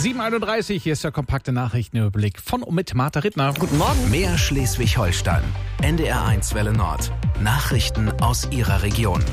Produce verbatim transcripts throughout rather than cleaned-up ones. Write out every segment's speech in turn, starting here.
sieben Uhr einunddreißig, hier ist der kompakte Nachrichtenüberblick von und mit Martha Rittner. Guten Morgen. Mehr Schleswig-Holstein. N D R eins Welle Nord. Nachrichten aus Ihrer Region.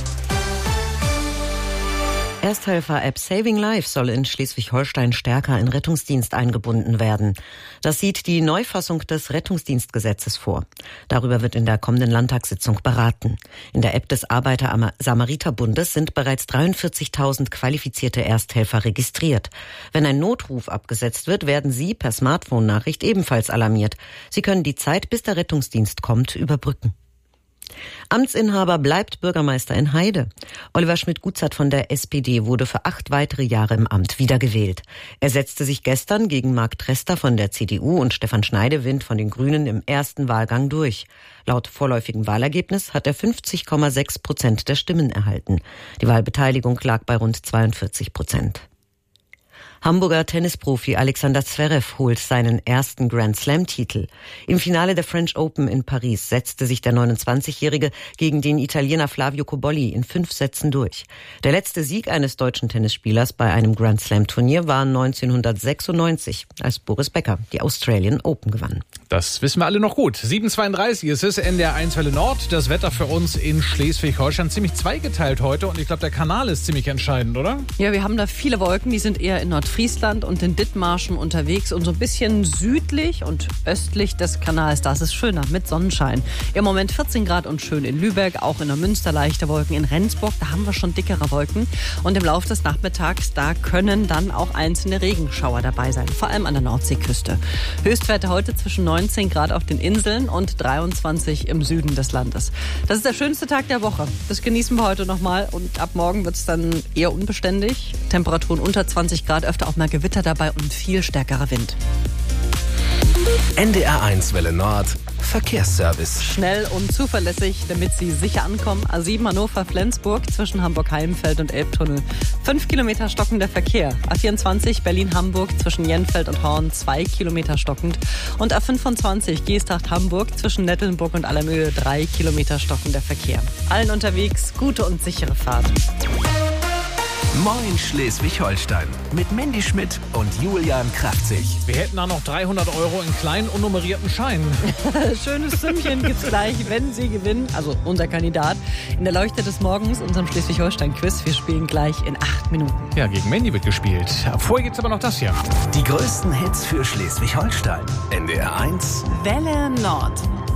Ersthelfer-App Saving Life soll in Schleswig-Holstein stärker in Rettungsdienst eingebunden werden. Das sieht die Neufassung des Rettungsdienstgesetzes vor. Darüber wird in der kommenden Landtagssitzung beraten. In der App des Arbeiter-Samariter-Bundes sind bereits dreiundvierzigtausend qualifizierte Ersthelfer registriert. Wenn ein Notruf abgesetzt wird, werden sie per Smartphone-Nachricht ebenfalls alarmiert. Sie können die Zeit, bis der Rettungsdienst kommt, überbrücken. Amtsinhaber bleibt Bürgermeister in Heide. Oliver Schmidt-Gutzert von der S P D wurde für acht weitere Jahre im Amt wiedergewählt. Er setzte sich gestern gegen Marc Trester von der C D U und Stefan Schneidewind von den Grünen im ersten Wahlgang durch. Laut vorläufigem Wahlergebnis hat er fünfzig Komma sechs Prozent der Stimmen erhalten. Die Wahlbeteiligung lag bei rund zweiundvierzig Prozent. Hamburger Tennisprofi Alexander Zverev holt seinen ersten Grand-Slam-Titel. Im Finale der French Open in Paris setzte sich der neunundzwanzigjährige gegen den Italiener Flavio Cobolli in fünf Sätzen durch. Der letzte Sieg eines deutschen Tennisspielers bei einem Grand-Slam-Turnier war neunzehnhundertsechsundneunzig, als Boris Becker die Australian Open gewann. Das wissen wir alle noch gut. sieben Uhr zweiunddreißig, es ist N D R eins Welle Nord. Das Wetter für uns in Schleswig-Holstein ziemlich zweigeteilt heute und ich glaube, der Kanal ist ziemlich entscheidend, oder? Ja, wir haben da viele Wolken, die sind eher in Nordfriesland und in Dithmarschen unterwegs und so ein bisschen südlich und östlich des Kanals. Das ist schöner mit Sonnenschein. Im Moment vierzehn Grad und schön in Lübeck, auch in der Münster leichte Wolken. In Rendsburg, da haben wir schon dickere Wolken. Und im Laufe des Nachmittags, da können dann auch einzelne Regenschauer dabei sein, vor allem an der Nordseeküste. Höchstwerte heute zwischen neunzehn Grad auf den Inseln und dreiundzwanzig im Süden des Landes. Das ist der schönste Tag der Woche. Das genießen wir heute nochmal und ab morgen wird es dann eher unbeständig. Temperaturen unter zwanzig Grad, öfter auch mal Gewitter dabei und viel stärkerer Wind. N D R eins Welle Nord. Verkehrsservice. Schnell und zuverlässig, damit Sie sicher ankommen. A sieben Hannover-Flensburg zwischen Hamburg-Heimfeld und Elbtunnel. Fünf Kilometer stockender Verkehr. A vierundzwanzig Berlin-Hamburg zwischen Jenfeld und Horn. Zwei Kilometer stockend. Und A fünfundzwanzig Geesthacht-Hamburg zwischen Nettelnburg und Allermöhe. Drei Kilometer stockender Verkehr. Allen unterwegs gute und sichere Fahrt. Moin Schleswig-Holstein mit Mandy Schmidt und Julian Kraftzig. Wir hätten da noch dreihundert Euro in kleinen unnummerierten Scheinen. Schönes Sümmchen gibt's gleich, wenn Sie gewinnen. Also unser Kandidat in der Leuchte des Morgens, unserem Schleswig-Holstein-Quiz. Wir spielen gleich in acht Minuten. Ja, gegen Mandy wird gespielt. Vorher gibt's aber noch das hier. Die größten Hits für Schleswig-Holstein. N D R eins Welle Nord.